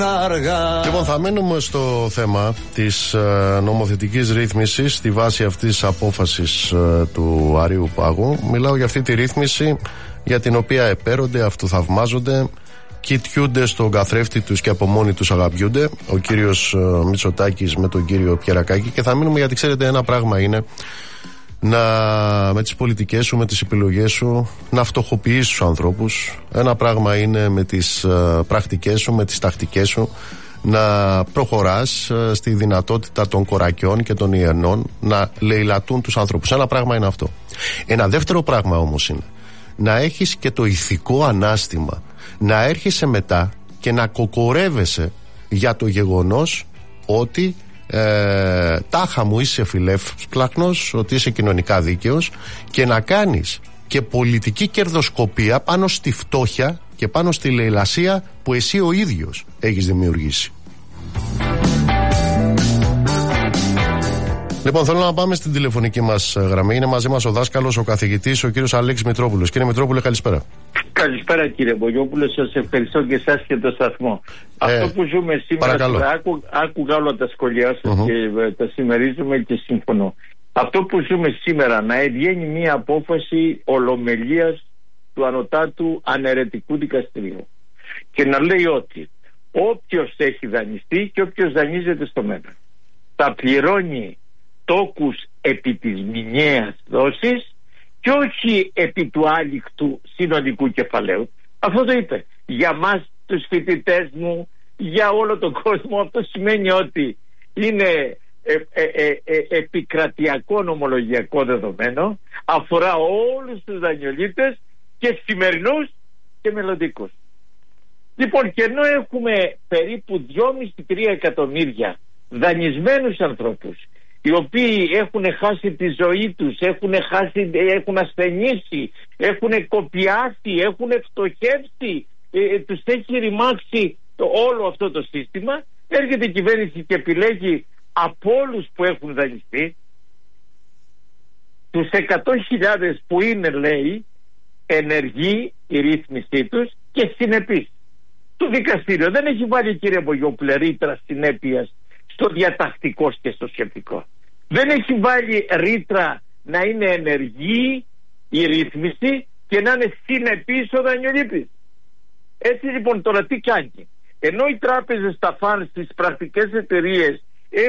Λοιπόν, θα μένουμε στο θέμα της νομοθετικής ρύθμισης στη βάση αυτής της απόφασης του Αρείου Πάγου. Μιλάω για αυτή τη ρύθμιση για την οποία επέρονται, αυτοθαυμάζονται, κοιτιούνται στον καθρέφτη τους και από μόνοι τους αγαπιούνται ο κύριος Μητσοτάκης με τον κύριο Πιερακάκη. Και θα μείνουμε γιατί ξέρετε, ένα πράγμα είναι με τις πολιτικές σου, με τις επιλογές σου να φτωχοποιείς τους ανθρώπους. Ένα πράγμα είναι με τις πρακτικές σου, με τις τακτικές σου να προχωράς στη δυνατότητα των κορακιών και των ιερνών να λαιλατούν τους ανθρώπους. Ένα πράγμα είναι αυτό. Ένα δεύτερο πράγμα όμως είναι να έχεις και το ηθικό ανάστημα να έρχεσαι μετά και να κοκορεύεσαι για το γεγονός ότι τάχα μου είσαι φιλεύσπλαχνος, ότι είσαι κοινωνικά δίκαιος, και να κάνεις και πολιτική κερδοσκοπία πάνω στη φτώχεια και πάνω στη λαιλασία που εσύ ο ίδιος έχεις δημιουργήσει. Λοιπόν, θέλω να πάμε στην τηλεφωνική μας γραμμή. Είναι μαζί μας ο δάσκαλος, ο καθηγητής, ο κύριος Αλέξης Μητρόπουλος. Κύριε Μητρόπουλε, καλησπέρα. Καλησπέρα κύριε Μπογιόπουλο, σας ευχαριστώ και εσάς και το σταθμό. Αυτό που ζούμε σήμερα, άκουγα όλα τα σχόλιά σας και τα συμμερίζομαι και συμφωνώ. Αυτό που ζούμε σήμερα, να βγαίνει μια απόφαση ολομελίας του Ανωτάτου Αναιρετικού Δικαστηρίου και να λέει ότι όποιος έχει δανειστεί και όποιος δανείζεται στο μέλλον θα πληρώνει τόκους επί της μηνιαίας δόσης και όχι επί του άλικτου συνολικού κεφαλαίου. Αυτό το είπε. Για μας τους φοιτητές μου, για όλο τον κόσμο, αυτό σημαίνει ότι είναι επικρατειακό νομολογιακό δεδομένο, αφορά όλους τους δανειολήπτες και σημερινούς και μελλοντικούς. Λοιπόν, και ενώ έχουμε περίπου 2,5-3 εκατομμύρια δανεισμένους ανθρώπους, οι οποίοι έχουν χάσει τη ζωή τους, έχουν ασθενήσει, έχουν κοπιάσει, έχουν φτωχεύσει, τους έχει ρημάξει όλο αυτό το σύστημα, έρχεται η κυβέρνηση και επιλέγει από όλους που έχουν δανειστεί τους 100.000 που είναι, λέει, ενεργή η ρύθμισή τους και συνεπής. Το δικαστήριο δεν έχει βάλει, κύριε Μπογιόπουλε, ρήτρα συνέπειας στο διατακτικό και στο σκεπτικό. Δεν έχει βάλει ρήτρα να είναι ενεργή η ρύθμιση και να είναι συνεπής ο δανειολήπτης. Έτσι λοιπόν τώρα τι κάνει? Ενώ οι τράπεζες, τα φαν στις πρακτικές εταιρείες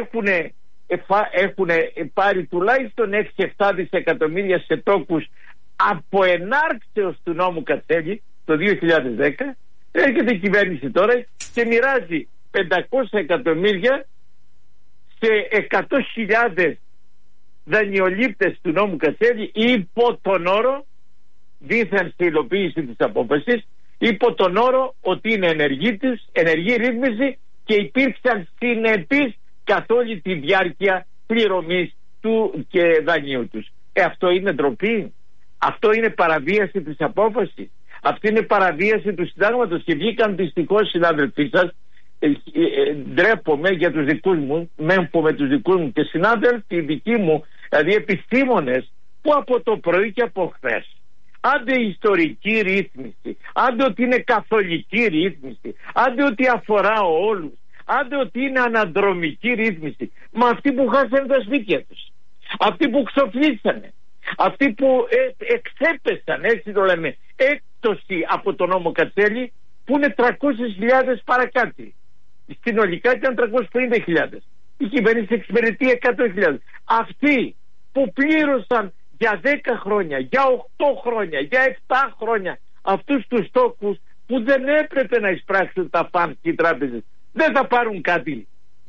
έχουν πάρει τουλάχιστον 6-7 δισεκατομμύρια σε τόκους από ενάρξεως του νόμου Κατσέλη το 2010, έρχεται η κυβέρνηση τώρα και μοιράζει 500 εκατομμύρια σε 100.000 δανειολήπτες του νόμου Κατσέλη υπό τον όρο, δίθεν στη υλοποίηση της απόφασης, υπό τον όρο ότι είναι ενεργή ρύθμιση και υπήρξαν συνεπείς καθ' όλη τη διάρκεια πληρωμής του και δανείου τους. Αυτό είναι ντροπή. Αυτό είναι παραβίαση της απόφασης. Αυτή είναι παραβίαση του συντάγματος και βγήκαν δυστυχώς συνάδελφοί σας. Ντρέπομαι για τους δικούς μου, μέμφω με τους δικούς μου και συνάδελφοι δικοί μου, δηλαδή επιστήμονες, που από το πρωί και από χθες, άντε ιστορική ρύθμιση, άντε ότι είναι καθολική ρύθμιση, άντε ότι αφορά όλους, άντε ότι είναι αναδρομική ρύθμιση, μα αυτοί που χάσανε τα σπίτια τους, αυτοί που ξοφλήσανε, αυτοί που εξέπεσαν, έτσι το λέμε, έκπτωση από τον νόμο Κατσέλη, που είναι 300.000 παρακάτω. Συνολικά ήταν 350.000. Η κυβέρνηση εξυπηρετεί 100.000. Αυτοί που πλήρωσαν για 10 χρόνια, για 8 χρόνια, για 7 χρόνια αυτούς τους τόκους που δεν έπρεπε να εισπράξουν τα φαν και οι τράπεζες, δεν θα πάρουν κάτι.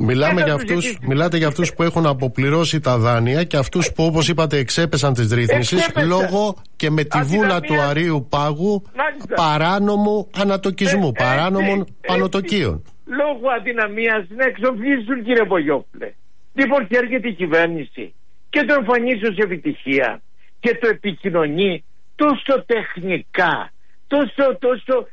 Μιλάτε για αυτούς που έχουν αποπληρώσει τα δάνεια και αυτούς που, όπως είπατε, εξέπεσαν τις ρύθμισεις λόγω και με τη βούλα του Αρείου Πάγου παράνομου ανατοκισμού, παράνομων πανωτοκίων. Λόγω αδυναμίας να εξοφλήσουν, κύριε Μπογιόπουλε. Λοιπόν, και έρχεται η κυβέρνηση και το εμφανίζει ως επιτυχία και το επικοινωνεί τόσο τεχνικά, τόσο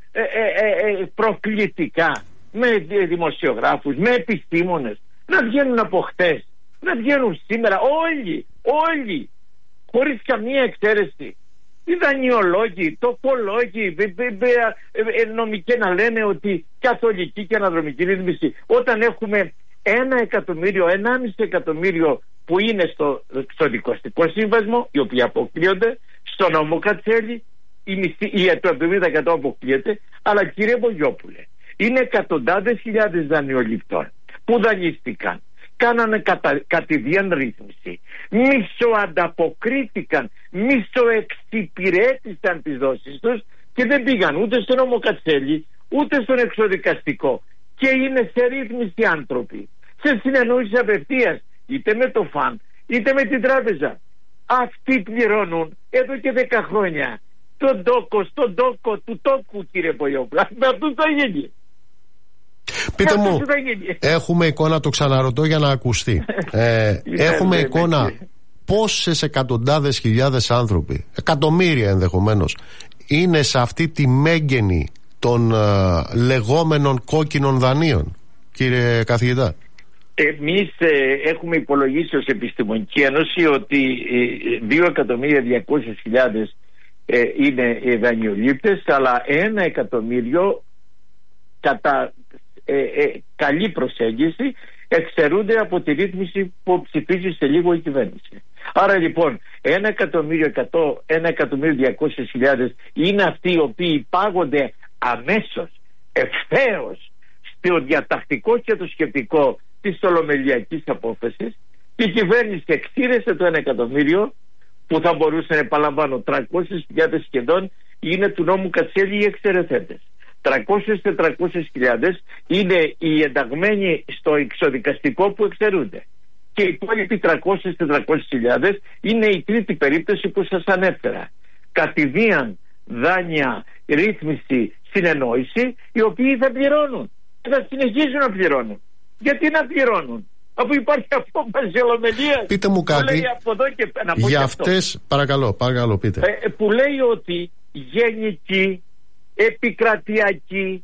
προκλητικά, με δημοσιογράφους, με επιστήμονες, να βγαίνουν από χτες, να βγαίνουν σήμερα, όλοι, χωρίς καμία εξαίρεση, οι δανειολόγοι, τοπολόγοι, νομικοί να λένε ότι καθολική και αναδρομική ρύθμιση, όταν έχουμε 1 εκατομμύριο, 1,5 εκατομμύριο που είναι στο δικοστικό σύμβασμο, οι οποίοι αποκλείονται, στο νόμο Κατσέλη, το 70% αποκλείεται, αλλά κύριε Μπογιόπουλε, είναι εκατοντάδες χιλιάδες δανειοληπτών που δανείστηκαν, κάνανε κατηδίαν ρύθμιση, μισοανταποκρίθηκαν, μισοεξυπηρέτησαν τις δόσεις τους και δεν πήγαν ούτε στο νόμο Κατσέλη ούτε στον εξοδικαστικό, και είναι σε ρύθμιση άνθρωποι, σε συνεννόηση απευθείας, είτε με το ΦΑΝ είτε με την τράπεζα. Αυτοί πληρώνουν εδώ και 10 χρόνια στον τόκο του τόκου, κύριε Μπογιόπουλε. Με αυτούς θα γίνει. Πείτε μου, έχουμε εικόνα, το ξαναρωτώ για να ακουστεί. Έχουμε εικόνα πόσες εκατοντάδες χιλιάδες άνθρωποι, εκατομμύρια ενδεχομένως, είναι σε αυτή τη μέγενη των λεγόμενων κόκκινων δανείων, κύριε καθηγητά? Εμείς έχουμε υπολογίσει ως Επιστημονική Ένωση ότι 2.200.000 είναι δανειολήπτες, αλλά 1 εκατομμύριο κατά καλή προσέγγιση εξαιρούνται από τη ρύθμιση που ψηφίζει σε λίγο η κυβέρνηση. Άρα λοιπόν 1.200.000 είναι αυτοί οι οποίοι πάγονται αμέσως, ευθέως, στο διατακτικό και το σκεπτικό της ολομελιακής απόφασης, και η κυβέρνηση εξήρεσε το 1 εκατομμύριο που θα μπορούσε, επαναλαμβάνω, 300.000 σχεδόν είναι του νόμου Κατσέλη οι εξαιρεθέντες. 300-400.000 είναι οι ενταγμένοι στο εξοδικαστικό που εξαιρούνται. Και οι υπόλοιποι 300-400.000 είναι η τρίτη περίπτωση που σας ανέφερα. Κατηδίαν δάνεια, ρύθμιση, συνεννόηση, οι οποίοι θα πληρώνουν. Θα συνεχίζουν να πληρώνουν. Γιατί να πληρώνουν, αφού υπάρχει απόφαση ολομελίας? Πείτε μου κάτι για αυτές, παρακαλώ πείτε. Που λέει ότι γενική, επικρατειακή,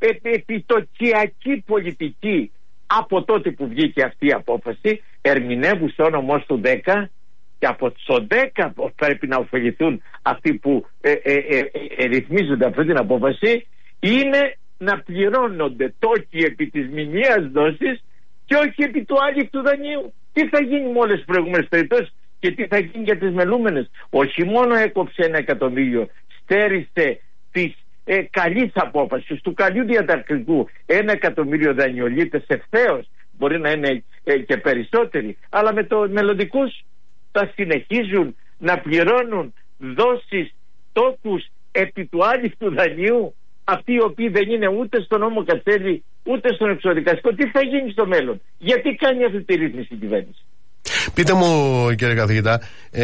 επιτοκιακή πολιτική, από τότε που βγήκε αυτή η απόφαση, ερμηνεύουσε ο νόμος του 10, και από το 10 πρέπει να ωφεληθούν αυτοί που ρυθμίζονται αυτή την απόφαση, είναι να πληρώνονται τόκοι επί της μηνιαίας δόσης και όχι επί του άλυκτου δανείου. Τι θα γίνει με όλες τις προηγούμενες περιπτώσεις και τι θα γίνει για τις μελούμενες? Όχι μόνο έκοψε 1 εκατομμύριο, στέρισε της καλής απόφασης, του καλού διατακτικού 1 εκατομμύριο δανειολήπτες ευθέως, μπορεί να είναι και περισσότεροι, αλλά με το μελλοντικούς θα συνεχίζουν να πληρώνουν δόσεις, τόκους επί του άλυκτου δανείου, αυτοί οι οποίοι δεν είναι ούτε στον νόμο Κατσέλη ούτε στον εξοδικαστικό. Τι θα γίνει στο μέλλον? Γιατί κάνει αυτή τη ρύθμιση η κυβέρνηση? Πείτε μου, κύριε καθηγητά,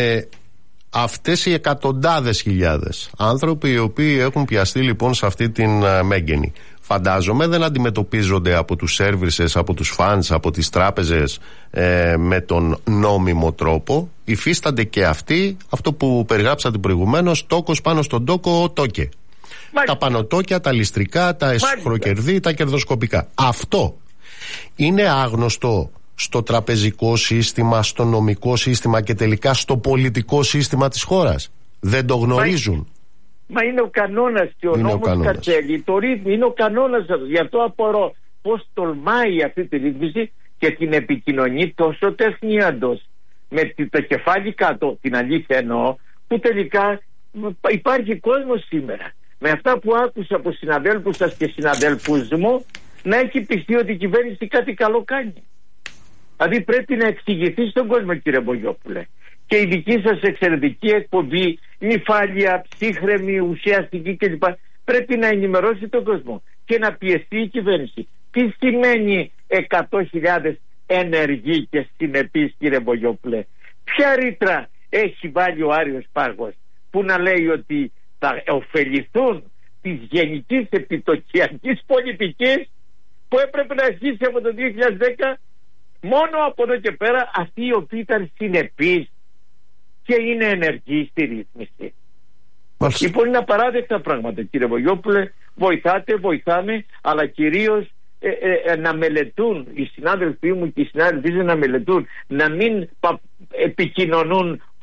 αυτές οι εκατοντάδες χιλιάδες άνθρωποι οι οποίοι έχουν πιαστεί λοιπόν σε αυτή την μέγενη, φαντάζομαι δεν αντιμετωπίζονται από τους σέρβισες, από τους φαντς, από τις τράπεζες με τον νόμιμο τρόπο. Υφίστανται και αυτοί αυτό που περιγράψατε προηγουμένως, τόκος πάνω στον τόκο, τόκε. Τα πανωτόκια, τα ληστρικά, τα εσχροκερδί, τα κερδοσκοπικά. Αυτό είναι άγνωστο στο τραπεζικό σύστημα, στο νομικό σύστημα και τελικά στο πολιτικό σύστημα της χώρας? Δεν το γνωρίζουν? Μα είναι ο κανόνας και ο νόμος Κατσέλη, το ρύθμι είναι ο κανόνας. Γι' αυτό απορώ πώς τολμάει αυτή τη ρύθμιση και την επικοινωνεί τόσο τεχνίαντος, με το κεφάλι κάτω, την αλήθεια εννοώ, που τελικά υπάρχει κόσμος σήμερα, με αυτά που άκουσα από συναδέλφους σας και συναδέλφους μου, να έχει πιστεί ότι η κυβέρνηση κάτι καλό κάνει. Δηλαδή πρέπει να εξηγηθεί στον κόσμο, κύριε Μπογιόπουλε. Και η δική σας εξαιρετική εκπομπή, νυφάλια, ψύχρεμη, ουσιαστική κλπ. Πρέπει να ενημερώσει τον κόσμο και να πιεστεί η κυβέρνηση. Τι σημαίνει 100.000 ενεργοί και συνεπείς, κύριε Μπογιόπουλε? Ποια ρήτρα έχει βάλει ο Άριος Πάγος που να λέει ότι θα ωφεληθούν της γενικής επιτοκιακής πολιτικής που έπρεπε να αρχίσει από το 2010? Μόνο από εδώ και πέρα αυτοί οι οποίοι ήταν συνεπείς και είναι ενεργοί στη ρύθμιση. Λοιπόν, είναι απαράδεκτα πράγματα, κύριε Μπογιόπουλε. Βοηθάμε, αλλά κυρίως να μελετούν οι συνάδελφοί μου και οι συνάδελφοί να μελετούν, να μην επικοινωνούν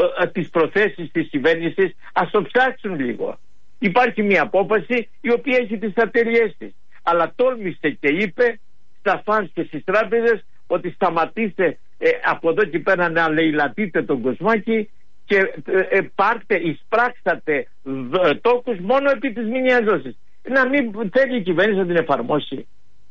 τις προθέσεις της κυβέρνησης, ας το ψάξουν λίγο. Υπάρχει μια απόφαση η οποία έχει τις ατέλειές της, αλλά τόλμησε και είπε στα φανς και στις τράπεζες ότι σταματήστε από εδώ και πέρα να λαιλατείτε τον Κοσμάκη και εισπράξατε τόκους μόνο επί της μηνιαίας δόσης. Να μην θέλει η κυβέρνηση να την εφαρμόσει.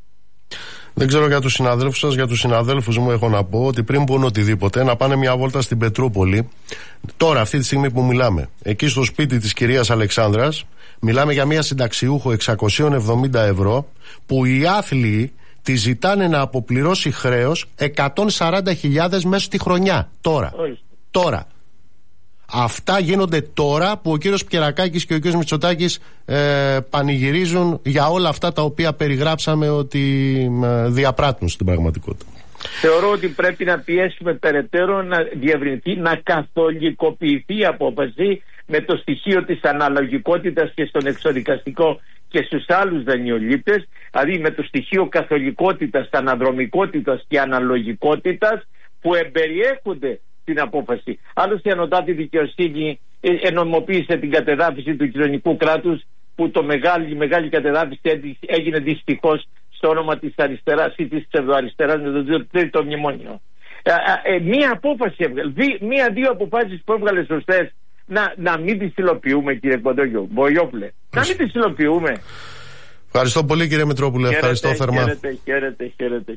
Δεν ξέρω για τους συναδέλφους σας, για τους συναδέλφους μου έχω να πω ότι πριν πούν οτιδήποτε να πάνε μια βόλτα στην Πετρούπολη. Τώρα, αυτή τη στιγμή που μιλάμε, εκεί στο σπίτι της κυρίας Αλεξάνδρας, μιλάμε για μια συνταξιούχο 670 ευρώ που οι άθλιοι τη ζητάνε να αποπληρώσει χρέος 140.000 μέσα στη χρονιά. Τώρα. Αυτά γίνονται τώρα που ο κύριος Πιερακάκης και ο κύριος Μητσοτάκης πανηγυρίζουν για όλα αυτά τα οποία περιγράψαμε ότι διαπράττουν στην πραγματικότητα. Θεωρώ ότι πρέπει να πιέσουμε περαιτέρω να διευρυνθεί, να καθολικοποιηθεί η απόφαση με το στοιχείο της αναλογικότητας και στον εξοδικαστικό και στους άλλους δανειολήπτες, δηλαδή με το στοιχείο καθολικότητας, αναδρομικότητας και αναλογικότητας που εμπεριέχονται στην απόφαση. Άλλωστε η ανωτάτη δικαιοσύνη ενομοποίησε την κατεδάφιση του κοινωνικού κράτους, που η μεγάλη κατεδάφιση έγινε δυστυχώς στο όνομα της αριστεράς ή της ψευδοαριστεράς με το τρίτο μνημόνιο. Μία απόφαση έβγαλε, μία-δύο αποφάσεις που έβγαλε σωστές, να μην τις υλοποιούμε, κύριε Μπογιόπουλε. Να μην τις υλοποιούμε. Ευχαριστώ πολύ, κύριε Μητρόπουλε. Ευχαριστώ θερμά. Χαίρετε.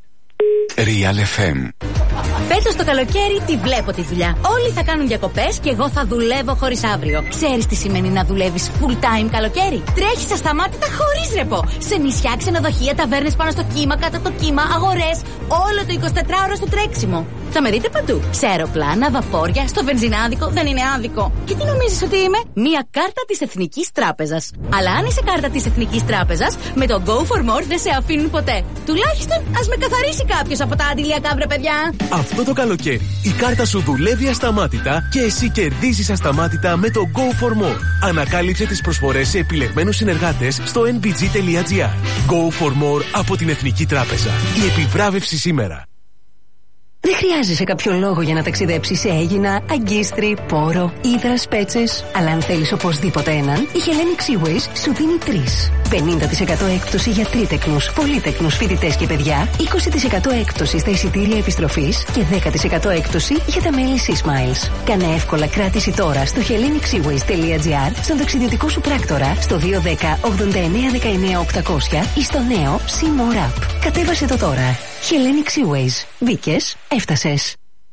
Real FM. Φέτος το καλοκαίρι τη βλέπω τη δουλειά. Όλοι θα κάνουν διακοπές και εγώ θα δουλεύω χωρίς αύριο. Ξέρεις τι σημαίνει να δουλεύεις full time καλοκαίρι? Τρέχεις ασταμάτητα χωρίς ρεπό. Σε νησιά, ξενοδοχεία, ταβέρνες πάνω στο κύμα, κάτω από το κύμα, αγορές. Όλο το 24ωρο στο τρέξιμο. Θα με δείτε παντού. Σε αεροπλάνα, βαπόρια, στο βενζινάδικο. Δεν είναι άδικο. Και τι νομίζεις ότι είμαι? Μία κάρτα της Εθνικής Τράπεζας. Αλλά αν είσαι κάρτα της Εθνικής Τράπεζας, με το Go for More δεν σε αφήνουν ποτέ. Τουλάχιστον ας με καθαρίσει κάποιος από τα αντιλιακά, βρε παιδιά. Αυτό το καλοκαίρι η κάρτα σου δουλεύει ασταμάτητα και εσύ κερδίζεις ασταμάτητα με το Go for More. Ανακάλυψε τις προσφορές σε επιλεγμένους συνεργάτες στο nbg.gr. Go for More από την Εθνική Τράπεζα. Η επιβράβευση σήμερα. Δεν χρειάζεσαι κάποιο λόγο για να ταξιδέψεις σε Αίγινα, Αγκίστρι, Πόρο, Ύδρας, Πέτσες. Αλλά αν θέλεις οπωσδήποτε έναν, η Hellenic Seaways σου δίνει 3. 50% έκπτωση για τρίτεκνους, πολύτεκνους φοιτητές και παιδιά, 20% έκπτωση στα εισιτήρια επιστροφής και 10% έκπτωση για τα μέλη Seasmiles. Κάνε εύκολα κράτηση τώρα στο hellenicseaways.gr, στον ταξιδιωτικό σου πράκτορα, στο 210 89 19 800 ή στο νέο Sea More App. Κατέβασε το τώρα. Hellenic Seaways. Μπήκες, έφτασες.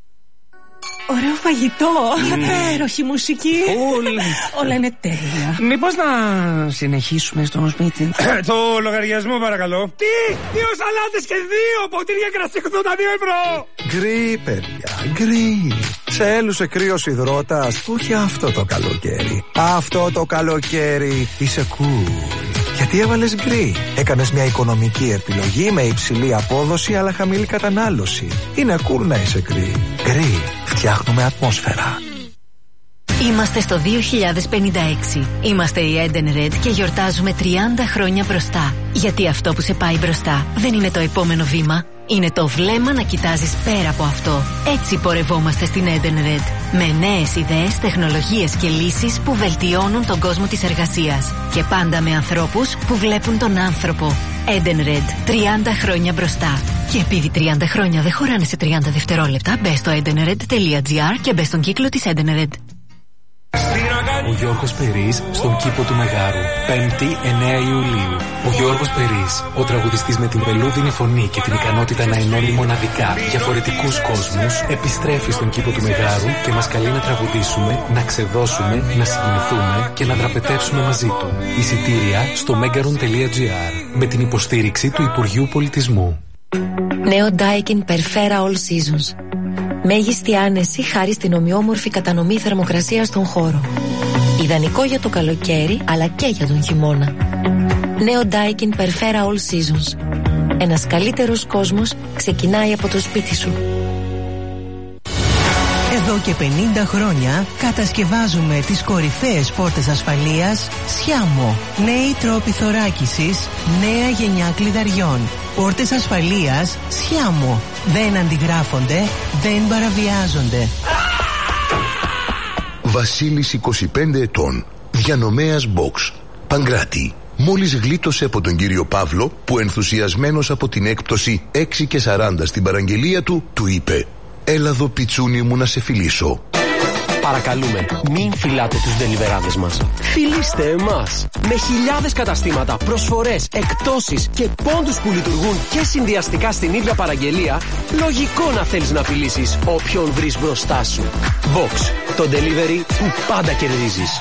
Ωραίο φαγητό. Υπέροχη μουσική. Όλα είναι τέλεια. Μήπως να συνεχίσουμε στο σπίτι? Το λογαριασμό παρακαλώ. Τι? 2 σαλάτες και 2 ποτήρια κρασί 82 ευρώ. Γκρι, παιδιά, γκρι. Σε έλουσε κρύος υδρότας? Όχι αυτό το καλοκαίρι. Αυτό το καλοκαίρι είσαι cool. Γιατί έβαλες γκρι? Έκανες μια οικονομική επιλογή με υψηλή απόδοση αλλά χαμηλή κατανάλωση. Είναι cool να είσαι γκρι. Γκρι. Φτιάχνουμε ατμόσφαιρα. Είμαστε στο 2056. Είμαστε η Eden Red και γιορτάζουμε 30 χρόνια μπροστά. Γιατί αυτό που σε πάει μπροστά δεν είναι το επόμενο βήμα. Είναι το βλέμμα να κοιτάζεις πέρα από αυτό. Έτσι πορευόμαστε στην Eden Red. Με νέες ιδέες, τεχνολογίες και λύσεις που βελτιώνουν τον κόσμο της εργασίας. Και πάντα με ανθρώπους που βλέπουν τον άνθρωπο. Eden Red. 30 χρόνια μπροστά. Και επειδή 30 χρόνια δεν χωράνε σε 30 δευτερόλεπτα, μπες στο edenred.gr και μπες στον κύκλο της Eden Red. Ο Γιώργος Περής στον κήπο του Μεγάρου, 5η 9 Ιουλίου. Ο Γιώργος Περής, ο τραγουδιστής με την βελούδινη φωνή και την ικανότητα να ενώνει μοναδικά διαφορετικούς κόσμους, επιστρέφει στον κήπο του Μεγάρου και μας καλεί να τραγουδήσουμε, να ξεδώσουμε, να συγκινηθούμε και να δραπετεύσουμε μαζί του. Εισιτήρια στο megaron.gr με την υποστήριξη του Υπουργείου Πολιτισμού. Νέο Daikin Perfera All Seasons. Μέγιστη άνεση χάρη στην ομοιόμορφη κατανομή θερμοκρασίας στον χώρο. Ιδανικό για το καλοκαίρι αλλά και για τον χειμώνα. Νέο Daikin Perfera All Seasons. Ένας καλύτερος κόσμος ξεκινάει από το σπίτι σου. Εδώ και 50 χρόνια κατασκευάζουμε τις κορυφαίες πόρτες ασφαλείας Σιάμο. Νέοι τρόποι θωράκισης, νέα γενιά κλειδαριών. Πόρτες ασφαλείας Σιάμο. Δεν αντιγράφονται, δεν παραβιάζονται. Βασίλης 25 ετών, διανομέας box, Παγκράτη. Μόλις γλίτωσε από τον κύριο Παύλο που ενθουσιασμένος από την έκπτωση 6,40 στην παραγγελία του, του είπε «Έλα εδώ πιτσούνι μου να σε φιλήσω». Παρακαλούμε, μην φυλάτε τους ντελιβεράδες μας. Φιλήστε εμάς. Με χιλιάδες καταστήματα, προσφορές, εκπτώσεις και πόντους που λειτουργούν και συνδυαστικά στην ίδια παραγγελία, λογικό να θέλεις να φιλήσεις όποιον βρεις μπροστά σου. Vox, το delivery που πάντα κερδίζεις.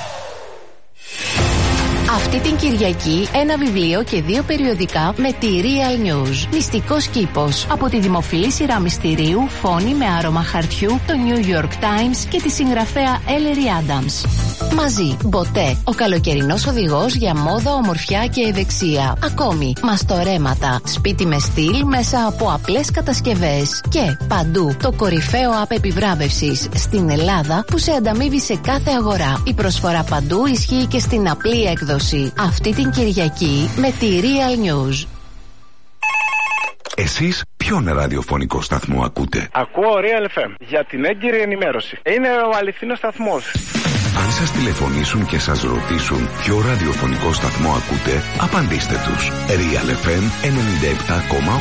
Αυτή την Κυριακή ένα βιβλίο και 2 περιοδικά με τη Real News. Μυστικός κήπος. Από τη δημοφιλή σειρά μυστηρίου Φόνη με άρωμα χαρτιού, το New York Times και τη συγγραφέα Ellery Adams. Μαζί, Μποτέ, ο καλοκαιρινός οδηγός για μόδα, ομορφιά και ευεξία. Ακόμη, μαστορέματα, σπίτι με στυλ μέσα από απλές κατασκευές. Και παντού, το κορυφαίο app επιβράβευσης στην Ελλάδα που σε ανταμείβει σε κάθε αγορά. Η προσφορά παντού ισχύει και στην απλή έκδοση. Αυτή την Κυριακή με τη Real News. Εσείς ποιον ραδιοφωνικό σταθμό ακούτε? Ακούω Real FM για την έγκυρη ενημέρωση. Είναι ο αληθινός σταθμός. Αν σας τηλεφωνήσουν και σας ρωτήσουν ποιο ραδιοφωνικό σταθμό ακούτε, απαντήστε τους. Real FM 97,8.